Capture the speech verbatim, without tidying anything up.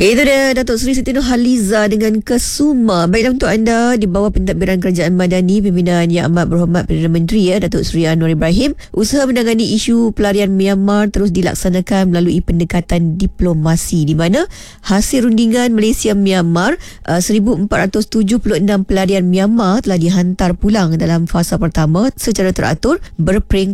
Itu dia Datuk Seri Siti Nurhaliza dengan Kesuma. Baiklah, untuk anda di bawah pentadbiran Kerajaan Madani pimpinan Yang Amat Berhormat Perdana Menteri ya Datuk Seri Anwar Ibrahim, usaha menangani isu pelarian Myanmar terus dilaksanakan melalui pendekatan diplomasi di mana hasil rundingan Malaysia Myanmar uh, seribu empat ratus tujuh puluh enam pelarian Myanmar telah dihantar pulang dalam fasa pertama secara teratur berperingkat